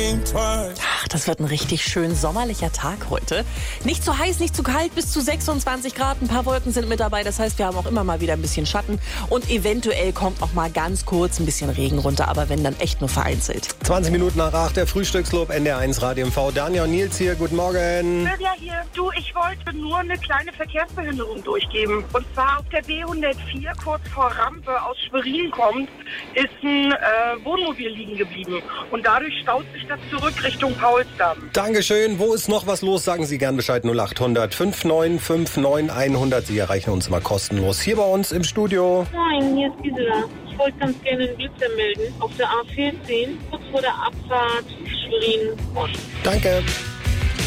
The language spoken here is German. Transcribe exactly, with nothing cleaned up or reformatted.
Ach, das wird ein richtig schön sommerlicher Tag heute. Nicht zu heiß, nicht zu kalt, bis zu sechsundzwanzig Grad. Ein paar Wolken sind mit dabei. Das heißt, wir haben auch immer mal wieder ein bisschen Schatten. Und eventuell kommt auch mal ganz kurz ein bisschen Regen runter. Aber wenn, dann echt nur vereinzelt. zwanzig Minuten nach acht, der Frühstückslob, N D R eins Radio M V. Daniel und Nils hier, guten Morgen. Silvia hier. Du, ich wollte nur eine kleine Verkehrsbehinderung durchgeben. Und zwar auf der B hundertvier, kurz vor Rampe aus Schwerin kommt, ist ein äh, Wohnmobil liegen geblieben. Und dadurch staut sich das zurück Richtung Paulsdamm. Dankeschön. Wo ist noch was los? Sagen Sie gern Bescheid. null acht hundert fünf neun fünf neun hundert. Sie erreichen uns immer kostenlos. Hier bei uns im Studio. Moin, hier ist Gisela. Ich wollte ganz gerne einen Blitzer melden. Auf der A vierzehn, kurz vor der Abfahrt Schwerin. Danke.